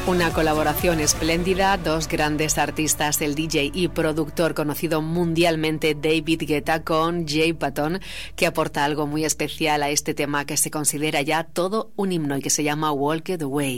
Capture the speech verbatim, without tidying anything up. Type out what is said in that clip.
Una colaboración espléndida, dos grandes artistas, el D J y productor conocido mundialmente David Guetta con Jay Patton, que aporta algo muy especial a este tema que se considera ya todo un himno y que se llama Walk the Way.